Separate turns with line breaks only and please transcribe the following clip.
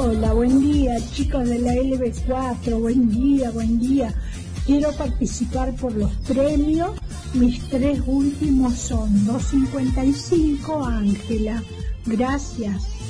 Hola, buen día, chicos de la LB4, buen día, buen día. Quiero participar por los premios. Mis 3 últimos son 255, Ángela. Gracias.